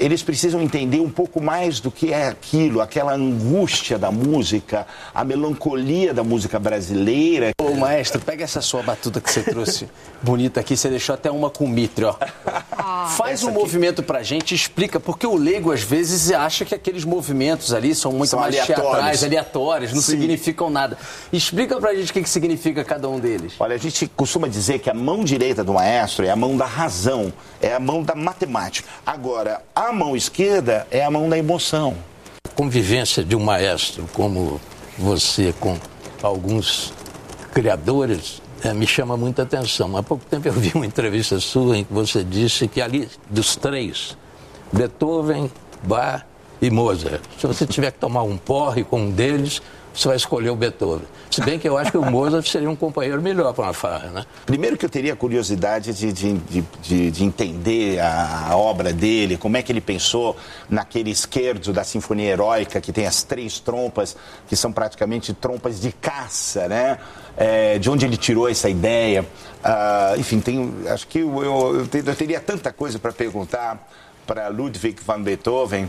eles precisam entender um pouco mais do que é aquilo, aquela angústia da música, a melancolia da música brasileira. Ô, maestro, pega essa sua batuta que você trouxe bonita aqui, você deixou até uma com mitre, ó. Faz um movimento pra gente, explica, porque o leigo às vezes acha que aqueles movimentos ali são muito mais teatrais, aleatórios, não significam nada. Explica pra gente o que significa cada um deles. Olha, a gente costuma dizer que a mão direita do maestro é a mão da razão, é a mão da matemática. Agora, a mão esquerda é a mão da emoção. A convivência de um maestro como você com alguns criadores me chama muita atenção. Há pouco tempo eu vi uma entrevista sua em que você disse que ali dos três, Beethoven, Bach e Mozart, se você tiver que tomar um porre com um deles, você vai escolher o Beethoven. Se bem que eu acho que o Mozart seria um companheiro melhor para uma farra, né? Primeiro que eu teria curiosidade de entender a obra dele, como é que ele pensou naquele scherzo da Sinfonia Heróica, que tem as 3 trompas, que são praticamente trompas de caça, né? De onde ele tirou essa ideia. Enfim, acho que eu teria tanta coisa para perguntar para Ludwig van Beethoven,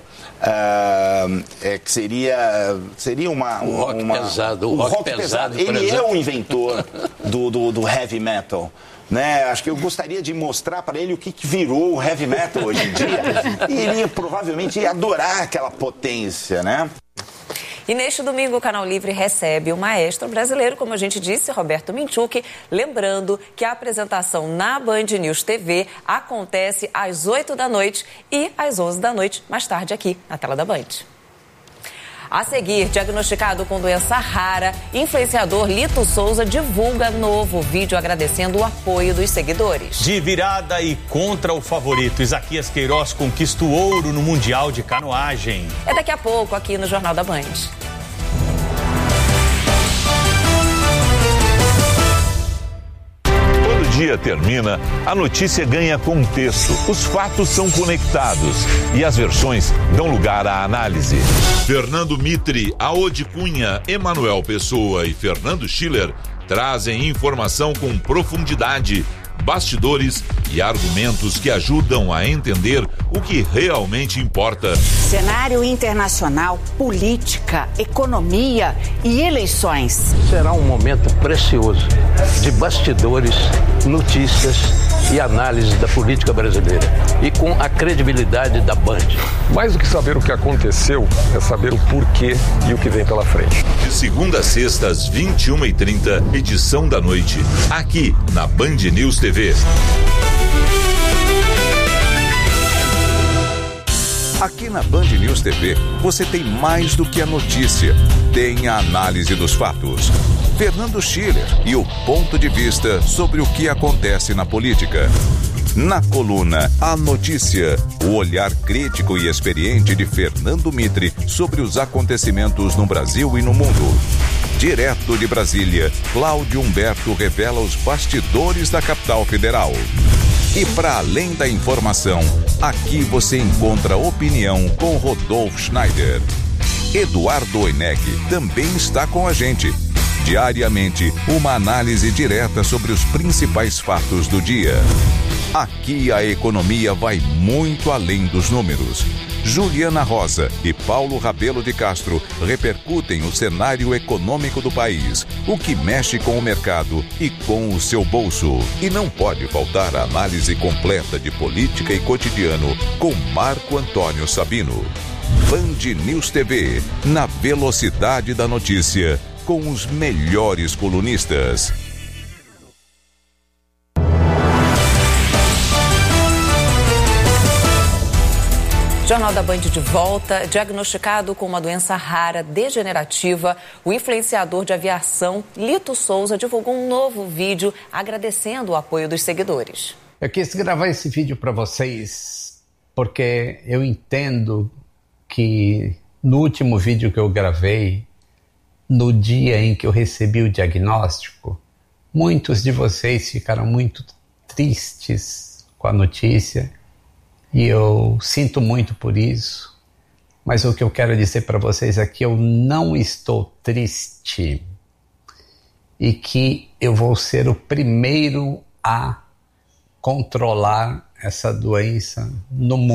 que seria um rock pesado. Um rock pesado. Ele é o inventor do heavy metal. Né? Acho que eu gostaria de mostrar para ele o que virou o heavy metal hoje em dia. E ele provavelmente ia adorar aquela potência, né? E neste domingo o Canal Livre recebe o maestro brasileiro, como a gente disse, Roberto Minchuk. Lembrando que a apresentação na Band News TV acontece às 8 da noite e às 11 da noite, mais tarde aqui na tela da Band. A seguir, diagnosticado com doença rara, influenciador Lito Souza divulga novo vídeo agradecendo o apoio dos seguidores. De virada e contra o favorito, Isaquias Queiroz conquista o ouro no Mundial de Canoagem. É daqui a pouco aqui no Jornal da Band. Dia termina, a notícia ganha contexto, os fatos são conectados e as versões dão lugar à análise. Fernando Mitre, Aode Cunha, Emanuel Pessoa e Fernando Schiller trazem informação com profundidade, bastidores e argumentos que ajudam a entender o que realmente importa. Cenário internacional, política, economia e eleições. Será um momento precioso de bastidores, notícias e análise da política brasileira e com a credibilidade da Band. Mais do que saber o que aconteceu, é saber o porquê e o que vem pela frente. De segunda a sexta, às 21h30, edição da noite, aqui na Band News TV. Aqui na Band News TV, você tem mais do que a notícia, tem a análise dos fatos. Fernando Schiller e o ponto de vista sobre o que acontece na política. Na coluna A Notícia, o olhar crítico e experiente de Fernando Mitre sobre os acontecimentos no Brasil e no mundo. Direto de Brasília, Cláudio Humberto revela os bastidores da capital federal. E para além da informação, aqui você encontra opinião com Rodolfo Schneider. Eduardo Oineg também está com a gente. Diariamente, uma análise direta sobre os principais fatos do dia. Aqui a economia vai muito além dos números. Juliana Rosa e Paulo Rabelo de Castro repercutem o cenário econômico do país, o que mexe com o mercado e com o seu bolso. E não pode faltar a análise completa de política e cotidiano com Marco Antônio Sabino. Band News TV, na velocidade da notícia, com os melhores colunistas. Jornal da Band de volta. Diagnosticado com uma doença rara degenerativa, o influenciador de aviação Lito Souza divulgou um novo vídeo agradecendo o apoio dos seguidores. Eu quis gravar esse vídeo para vocês porque eu entendo que no último vídeo que eu gravei, no dia em que eu recebi o diagnóstico, muitos de vocês ficaram muito tristes com a notícia. E eu sinto muito por isso, mas o que eu quero dizer para vocês é que eu não estou triste e que eu vou ser o primeiro a controlar essa doença no mundo.